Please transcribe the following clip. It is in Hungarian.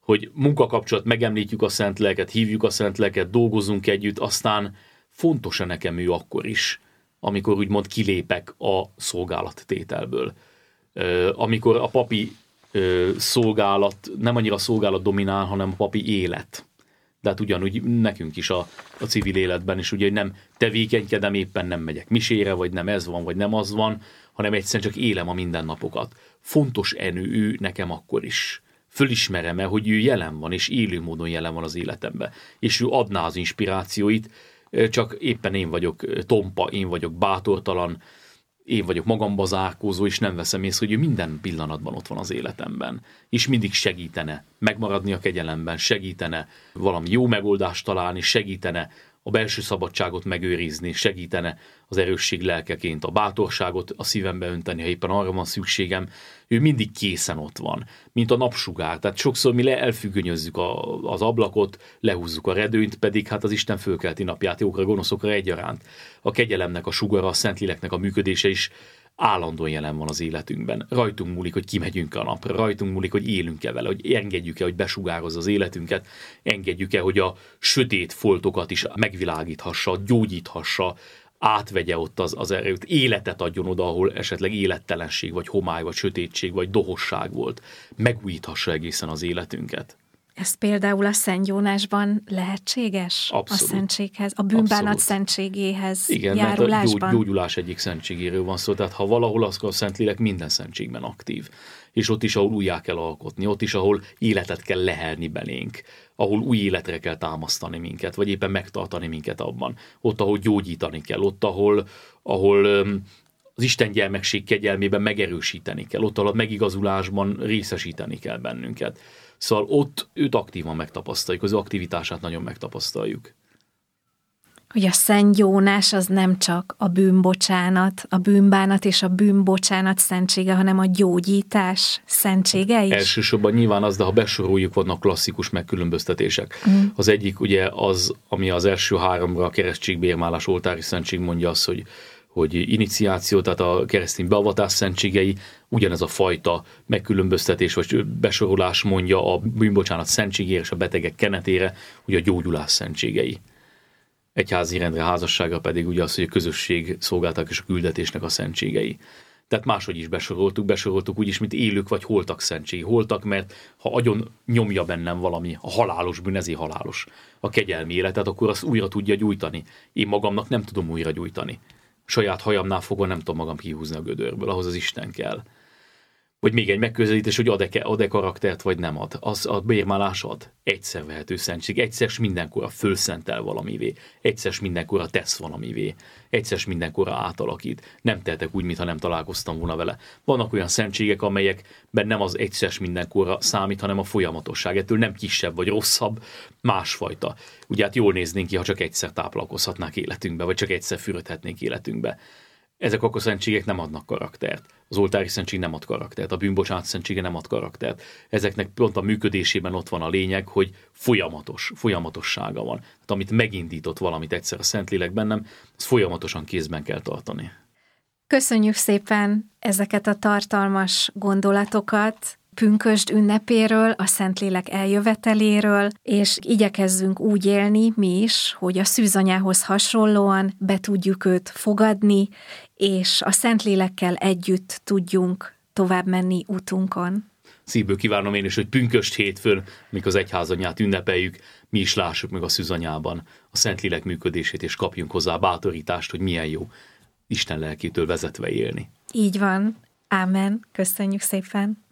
hogy munkakapcsolat, megemlítjük a Szentléleket, hívjuk a Szentléleket, dolgozunk együtt, aztán fontos-e nekem ő akkor is, amikor úgymond kilépek a szolgálattételből. Amikor a papi szolgálat, nem annyira a szolgálat dominál, hanem a papi élet. De hát ugyanúgy nekünk is a civil életben is, ugye, hogy nem tevékenykedem, éppen nem megyek misére, vagy nem ez van, vagy nem az van, hanem egyszerűen csak élem a mindennapokat. Fontos ő nekem akkor is. Fölismerem-e, hogy ő jelen van, és élő módon jelen van az életemben. És ő adná az inspirációit, csak éppen én vagyok tompa, én vagyok bátortalan, én vagyok magamba zárkózó, és nem veszem észre, hogy ő minden pillanatban ott van az életemben. És mindig segítene megmaradni a kegyelemben, segítene valami jó megoldást találni, segítene a belső szabadságot megőrizni, segítene az erősség lelkeként, a bátorságot a szívembe önteni, ha éppen arra van szükségem. Ő mindig készen ott van, mint a napsugár. Tehát sokszor mi elfüggönyözzük az ablakot, lehúzzuk a redőnyt, pedig hát az Isten fölkelti napját jókra, gonoszokra egyaránt. A kegyelemnek a sugara, a Szentléleknek a működése is állandóan jelen van az életünkben. Rajtunk múlik, hogy kimegyünk a napra, rajtunk múlik, hogy élünk-e vele, hogy engedjük-e, hogy besugározza az életünket, engedjük-e, hogy a sötét foltokat is megvilágíthassa, gyógyíthassa, átvegye ott az erőt, életet adjon oda, ahol esetleg élettelenség, vagy homály, vagy sötétség, vagy dohosság volt. Megújíthassa egészen az életünket. Ez például a Szent Jónásban lehetséges? Abszolút. A szentséghez, a bűnbánat Abszolút. Szentségéhez igen, járulásban? Igen, mert a gyógyulás egyik szentségéről van szó, tehát ha valahol, az a Szentlélek minden szentségben aktív. És ott is, ahol újjá kell alkotni, ott is, ahol életet kell lehelni belénk, ahol új életre kell támasztani minket, vagy éppen megtartani minket abban. Ott, ahol gyógyítani kell, ott, ahol az Isten gyermekség kegyelmében megerősíteni kell, ott, ahol a megigazulásban részesíteni kell bennünket. Szóval ott őt aktívan megtapasztaljuk, az ő aktivitását nagyon megtapasztaljuk. Hogy a Szent Jónás az nem csak a bűnbocsánat, a bűnbánat és a bűnbocsánat szentsége, hanem a gyógyítás szentsége is? Elsősorban nyilván az, de ha besoroljuk, vannak klasszikus megkülönböztetések. Az egyik ugye az, ami az első háromra a keresztségbérmálás oltári szentség mondja azt, hogy iniciáció, tehát a keresztény beavatás szentségei, ugyanez a fajta megkülönböztetés vagy besorolás mondja a bűnbocsánat szentségére és a betegek kenetére, ugye a gyógyulás szentségei. Egyházi rendre, házassága pedig ugye az, hogy a közösség szolgáltak és a küldetésnek a szentségei. Tehát máshogy is besoroltuk úgyis, mint élők vagy holtak szentségei. Holtak, mert ha agyon nyomja bennem valami, a halálos bűn, ezért halálos, a kegyelmi életet, akkor azt újra tudja gyújtani. Én magamnak nem tudom újra gyújtani. Saját hajamnál fogva nem tudom magam kihúzni a gödörből, ahhoz az Isten kell. Vagy még egy megközelítés, hogy ad-e karaktert, vagy nem ad. Az a bérmálás ad. Egyszer vehető szentség, egyszer mindenkorra fölszentel valamivé, egyszer mindenkorra tesz valamivé, egyszer mindenkorra átalakít. Nem tehetek úgy, mintha nem találkoztam volna vele. Vannak olyan szentségek, amelyekben nem az egyszer mindenkorra számít, hanem a folyamatosság. Ettől nem kisebb vagy rosszabb, másfajta. Ugye hát jól néznénk ki, ha csak egyszer táplálkozhatnánk életünkbe, vagy csak egyszer fürödhetnénk életünkbe. Ezek akkor szentségek nem adnak karaktert. Az oltári szentség nem ad karaktert, a bűnbocsánat szentsége nem ad karaktert. Ezeknek pont a működésében ott van a lényeg, hogy folyamatossága van. Tehát amit megindított valamit egyszer a Szentlélek bennem, azt folyamatosan kézben kell tartani. Köszönjük szépen ezeket a tartalmas gondolatokat pünkösd ünnepéről, a Szentlélek eljöveteléről, és igyekezzünk úgy élni mi is, hogy a szűzanyához hasonlóan be tudjuk őt fogadni, és a Szentlélekkel együtt tudjunk tovább menni útunkon. Szívből kívánom én is, hogy pünkösd hétfőn, mikor az egyházanyját ünnepeljük, mi is lássuk meg a szűzanyában a Szentlélek működését, és kapjunk hozzá bátorítást, hogy milyen jó Isten lelkétől vezetve élni. Így van. Ámen. Köszönjük szépen.